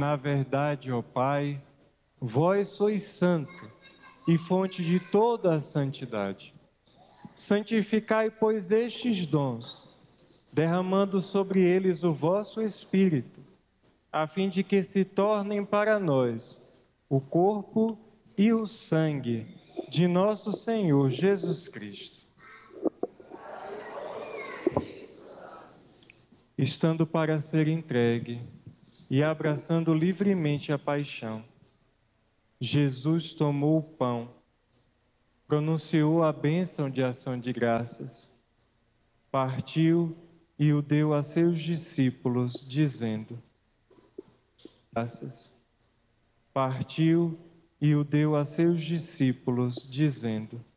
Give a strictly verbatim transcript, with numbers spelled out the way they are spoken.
Na verdade, ó Pai, vós sois santo e fonte de toda a santidade. Santificai, pois, estes dons, derramando sobre eles o vosso Espírito, a fim de que se tornem para nós o corpo e o sangue de nosso Senhor Jesus Cristo. Estando para ser entregue e abraçando livremente a paixão, Jesus tomou o pão, pronunciou a bênção de ação de graças, partiu e o deu a seus discípulos, dizendo: graças. Partiu e o deu a seus discípulos, dizendo: